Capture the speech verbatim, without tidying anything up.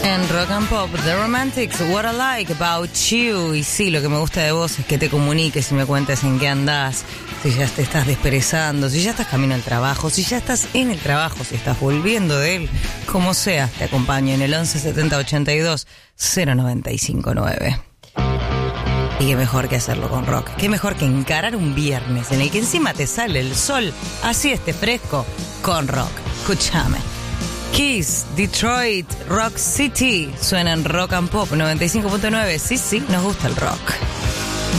En Rock and Pop, The Romantics, What I Like About You. Y sí, lo que me gusta de vos es que te comuniques y me cuentes en qué andás, si ya te estás desperezando, si ya estás camino al trabajo, si ya estás en el trabajo, si estás volviendo de él, como sea, te acompaño en el once setenta ochenta y dos cero noventa y cinco nueve. Y qué mejor que hacerlo con rock, qué mejor que encarar un viernes en el que encima te sale el sol, así esté fresco, con rock. Escúchame. Kiss, Detroit, Rock City, suena en Rock and Pop noventa y cinco punto nueve. Sí, sí, nos gusta el rock.